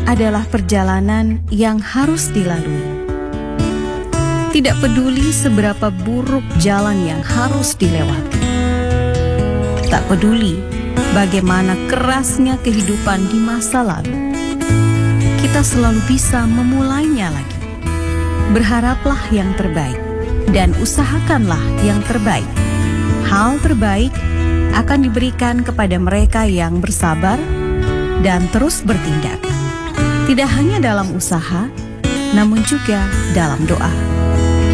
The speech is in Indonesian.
adalah perjalanan yang harus dilalui. Tidak peduli seberapa buruk jalan yang harus dilewati. Tak peduli bagaimana kerasnya kehidupan di masa lalu. Kita selalu bisa memulainya lagi. Berharaplah yang terbaik dan usahakanlah yang terbaik. Hal terbaik akan diberikan kepada mereka yang bersabar dan terus bertindak. Tidak hanya dalam usaha, namun juga dalam doa.